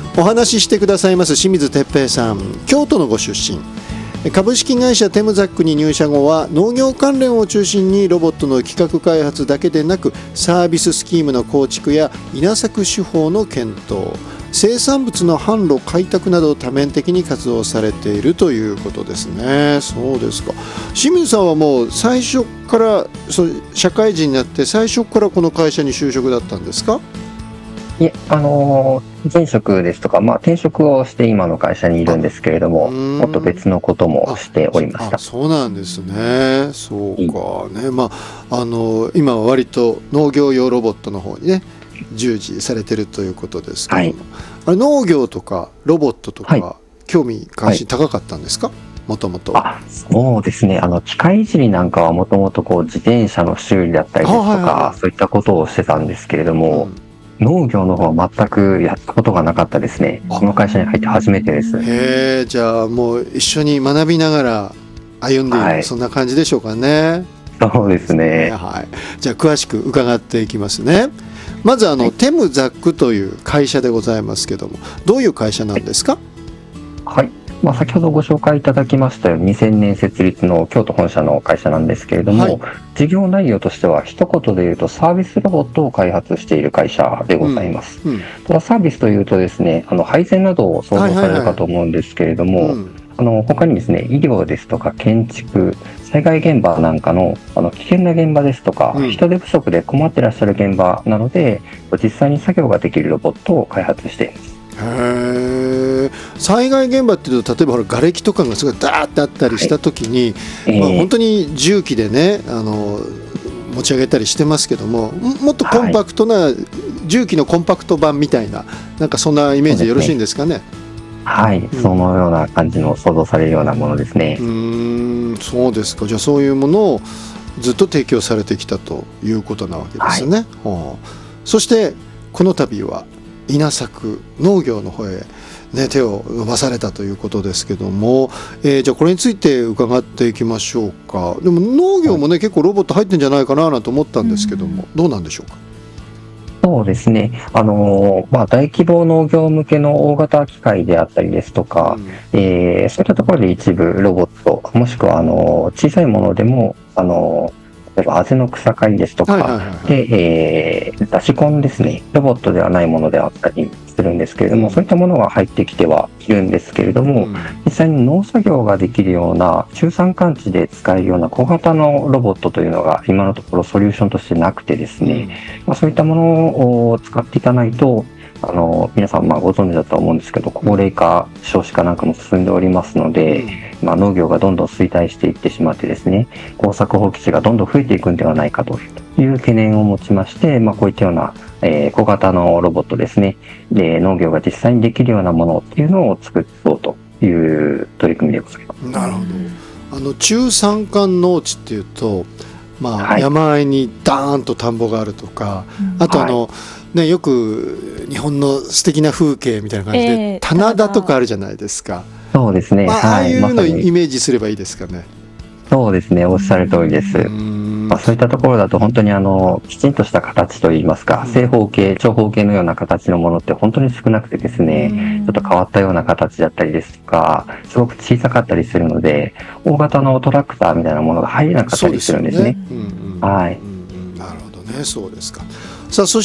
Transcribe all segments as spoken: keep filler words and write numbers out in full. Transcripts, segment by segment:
お話ししてくださいます清水哲平さん、京都のご出身。株式会社テムザックに入社後は農業関連を中心にロボットの企画開発だけでなく、サービススキームの構築や稲作手法の検討、生産物の販路開拓など多面的に活動されているということですね。そうですか。清水さんはもう最初からそう社会人になって最初からこの会社に就職だったんですか？ いえ、あのー、前職ですとか、まあ、転職をして今の会社にいるんですけれども、もっと別のこともしておりました。 ああそうなんですね。そうかね。まあ、あの今は割と農業用ロボットの方にね従事されてるということですけども、はい、あれ農業とかロボットとか、はい、興味関心高かったんですか？もともと。 あ、そうですね。あの機械いじりなんかはもともとこう自転車の修理だったりですとか、はいはいはい、そういったことをしてたんですけれども、うん農業の方は全くやったことがなかったですね。この会社に入って初めてです。 へえ、じゃあもう一緒に学びながら歩んでいる、はい、そんな感じでしょうかね。 そうですね。 はい。じゃあ詳しく伺っていきますね。まずあの、はい、テムザックという会社でございますけども、どういう会社なんですか？ はい。はいまあ、先ほどご紹介いただきましたようににせんねん設立の京都本社の会社なんですけれども、はい、事業内容としては一言で言うとサービスロボットを開発している会社でございます、うんうん、ただサービスというとですねあの配膳などを想像されるかと思うんですけれども、あの他にですね医療ですとか建築災害現場なんかの、あの危険な現場ですとか、うん、人手不足で困ってらっしゃる現場なので実際に作業ができるロボットを開発しています。 へー、災害現場っていうと例えばほら瓦礫とかがすごいダーってあったりした時に、はいまあ、本当に重機でねあの持ち上げたりしてますけども、もっとコンパクトな、はい、重機のコンパクト版みたいななんかそんなイメージでよろしいんですかね？ はい、うん、そのような感じの想像されるようなものですね。 うーんそうですか。じゃあそういうものをずっと提供されてきたということなわけですね、はい、そしてこの度は稲作農業の方へ、ね、手を伸ばされたということですけども、えー、じゃあこれについて伺っていきましょうか。でも農業もね、はい、結構ロボット入ってんじゃないかななんて思ったんですけども、どうなんでしょうか？ そうですね、あのーまあ、大規模農業向けの大型機械であったりですとか、うんえー、そういったところで一部ロボットもしくはあのー小さいものでもあのー例えばあぜの草刈りですとかで出し込んですねロボットではないものであったりするんですけれども、うん、そういったものが入ってきてはいるんですけれども、うん、実際に農作業ができるような中山間地で使えるような小型のロボットというのが今のところソリューションとしてなくてですね、うんまあ、そういったものを使っていかないとあの皆さんまあご存知だと思うんですけど高齢化少子化なんかも進んでおりますので、うんまあ、農業がどんどん衰退していってしまってですね耕作放棄地がどんどん増えていくんではないかという懸念を持ちまして、まあ、こういったような、えー、小型のロボットですねで農業が実際にできるようなものっていうのを作ろうという取り組みでございます。 なるほど。あの中山間農地っていうと、まあはい、山あいにダーンと田んぼがあるとか、うん、あとあの、はいね、よく日本の素敵な風景みたいな感じで、えー、棚田とかあるじゃないですか。 そうですね、 まあ、ああいうのをイメージすればいいですかね。 そうですね、おっしゃる通りです。まあ、そういったところだと本当にあのきちんとした形といいますか、正方形、長方形のような形のものって本当に少なくてですね、ちょっと変わったような形だったりですとか、すごく小さかったりするので、大型のトラクターみたいなものが入れなかったりするんですね。はい。 なるほどね、そうですか。さあそして、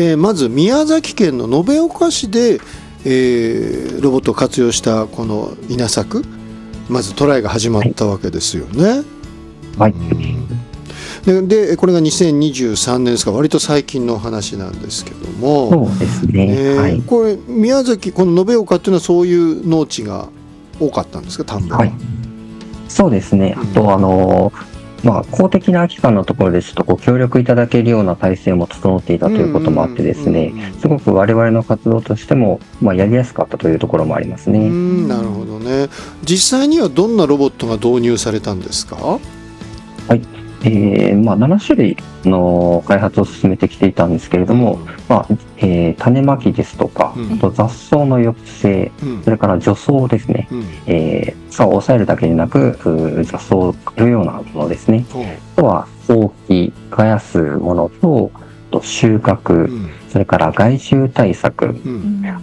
えー、まず宮崎県の延岡市で、えー、ロボットを活用したこの稲作まずトライが始まったわけですよね。 はい、 うん、で, でこれがにせんにじゅうさんねんですから割と最近の話なんですけどもそうですね、 えーはい、 これ宮崎この延岡っていうのはそういう農地が多かったんですか田んぼは、 はい、そうですね。あと、うん、あのまあ、公的な機関のところでちょっとご協力いただけるような体制も整っていたということもあってですね、すごく我々の活動としても、まあ、やりやすかったというところもありますね。 うん、なるほどね。実際にはどんなロボットが導入されたんですか？ はい、えーまあ、ななしゅるいの開発を進めてきていたんですけれども、うんまあえー、種まきですとか、うん、あと雑草の抑制、うん、それから除草ですね、うんえー、草を抑えるだけでなく雑草を刈るようなものですね、うん、あとは早期耕すものと、と収穫、うん、それから害虫対策、うん、